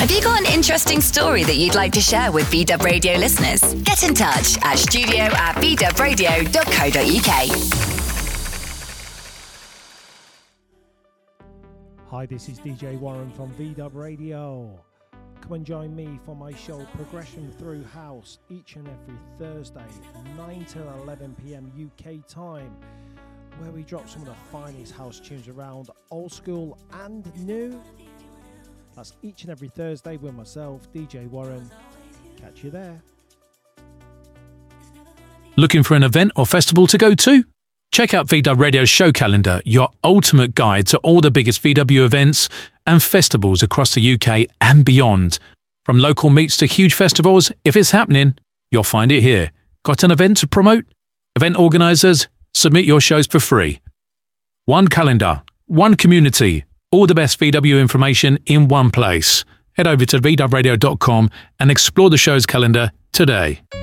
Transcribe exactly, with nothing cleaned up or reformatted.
Have you got an interesting story that you'd like to share with V Dub Radio listeners? Get in touch at studio at v dub radio dot co dot u k. Hi, this is D J Warren from V Dub Radio. Come and join me for my show Progression Through House each and every Thursday, nine till eleven p.m. U K time, where we drop some of the finest house tunes around, old school and new. That's each and every Thursday with myself, D J Warren. Catch you there. Looking for an event or festival to go to? Check out V Dub Radio's show calendar, your ultimate guide to all the biggest V W events and festivals across the U K and beyond. From local meets to huge festivals, if it's happening, you'll find it here. Got an event to promote? Event organisers, submit your shows for free. One calendar, one community, all the best V W information in one place. Head over to v dub radio dot com and explore the show's calendar today.